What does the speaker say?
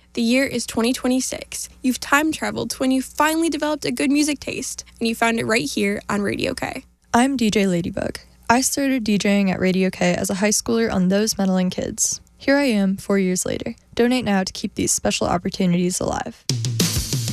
The year is 2026. You've time traveled to when you finally developed a good music taste, and you found it right here on Radio K. I'm DJ Ladybug. I started DJing at Radio K as a high schooler on Those Meddling Kids. Here I am 4 years later. Donate now to keep these special opportunities alive.